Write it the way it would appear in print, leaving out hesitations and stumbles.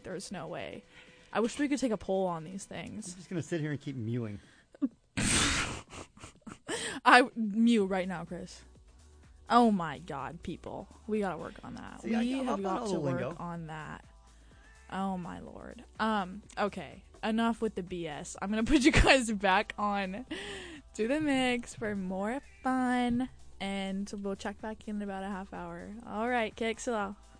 there's no way. I wish we could take a poll on these things. I'm just going to sit here and keep mewing. I mew right now, Chris. Oh my God, people. We gotta work on that. See, we have got to work lingo. on that. Oh my Lord. Okay. Enough with the BS. I'm gonna put you guys back on to the mix for more fun. And we'll check back in about a half hour. Alright, KXLL.